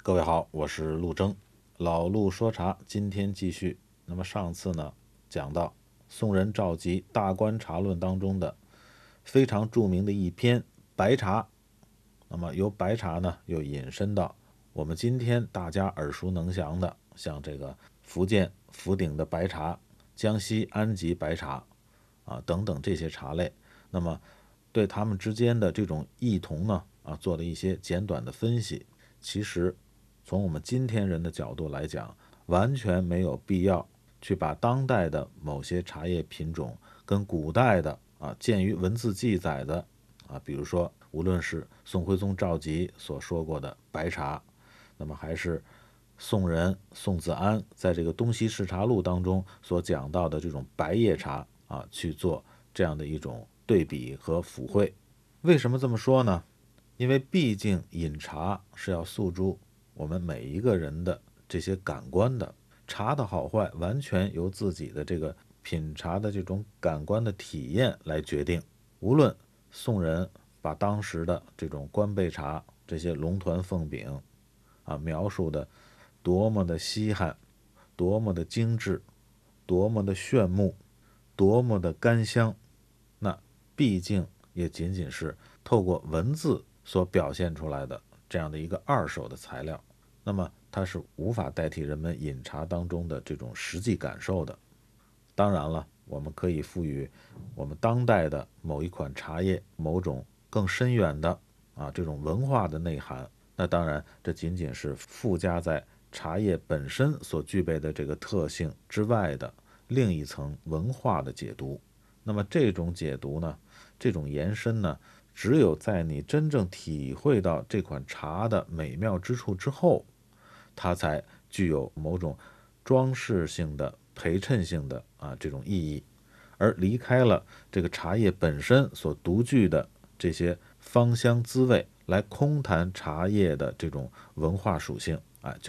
各位好，我是陆征，老陆说茶，今天继续。那么上次呢，讲到宋人赵佶《大观茶论》当中的非常著名的一篇白茶。那么由白茶呢，又引申到我们今天大家耳熟能详的，像这个福建福鼎的白茶、江西安吉白茶等等这些茶类。那么对它们之间的这种异同呢，做了一些简短的分析。其实从我们今天人的角度来讲，完全没有必要去把当代的某些茶叶品种跟古代的鉴于文字记载的比如说无论是宋徽宗赵佶所说过的白茶，那么还是宋人宋子安在这个《东西市茶录》当中所讲到的这种白叶茶去做这样的一种对比和附会。为什么这么说呢？因为毕竟饮茶是要诉诸我们每一个人的这些感官的，茶的好坏完全由自己的这个品茶的这种感官的体验来决定。无论宋人把当时的这种官贝茶这些龙团凤饼描述的多么的稀罕，多么的精致，多么的炫目，多么的甘香，那毕竟也仅仅是透过文字所表现出来的这样的一个二手的材料，那么它是无法代替人们饮茶当中的这种实际感受的。当然了，我们可以赋予我们当代的某一款茶叶某种更深远的这种文化的内涵，那当然这仅仅是附加在茶叶本身所具备的这个特性之外的另一层文化的解读。那么这种解读呢，这种延伸呢，只有在你真正体会到这款茶的美妙之处之后，它才具有某种装饰性的陪衬性的这种意义。而离开了这个茶叶本身所独具的这些芳香滋味，来空谈茶叶的这种文化属性